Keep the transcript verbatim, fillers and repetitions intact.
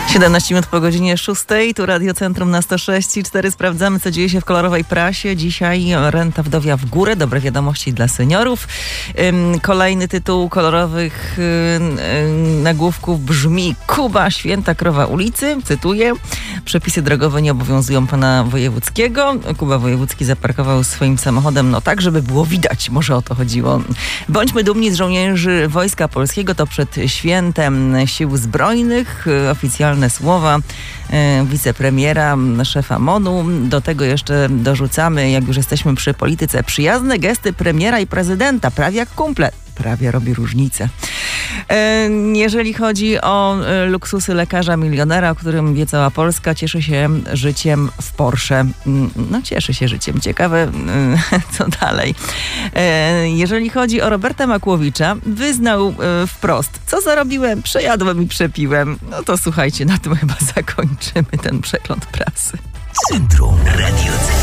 siedemnaście minut po godzinie szóstej, tu Radio Centrum na sto sześć i cztery. Sprawdzamy, co dzieje się w kolorowej prasie. Dzisiaj renta wdowia w górę, dobre wiadomości dla seniorów. Kolejny tytuł kolorowych nagłówków brzmi: Kuba, święta krowa ulicy. Cytuję: przepisy drogowe nie obowiązują pana wojewódzkiego. Kuba Wojewódzki zaparkował swoim samochodem no tak, żeby było widać. Może o to chodziło. Bądźmy dumni z żołnierzy Wojska Polskiego. To przed świętem Sił Zbrojnych. Oficjalne słowa wicepremiera, szefa M O N-u. Do tego jeszcze dorzucamy, jak już jesteśmy przy polityce, przyjazne gesty premiera i prezydenta, prawie jak kumple. Prawie robi różnicę. Jeżeli chodzi o luksusy lekarza milionera, o którym wie cała Polska, cieszy się życiem w Porsche. No cieszy się życiem. Ciekawe, co dalej. Jeżeli chodzi o Roberta Makłowicza, wyznał wprost: co zarobiłem, przejadłem i przepiłem. No to słuchajcie, na tym chyba zakończymy ten przegląd prasy. Centrum Radio.